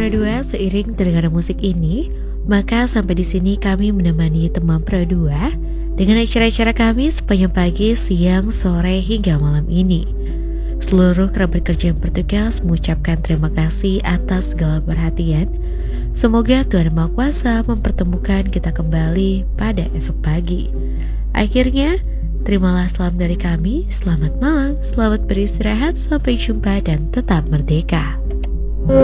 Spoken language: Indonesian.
Pro2, seiring terdengar musik ini, maka sampai di sini kami menemani teman Pro2 dengan acara-acara kami sepanjang pagi, siang, sore hingga malam ini. Seluruh kerabat kerja yang bertugas mengucapkan terima kasih atas segala perhatian. Semoga Tuhan Maha Kuasa mempertemukan kita kembali pada esok pagi. Akhirnya, terimalah salam dari kami. Selamat malam, selamat beristirahat, sampai jumpa dan tetap merdeka.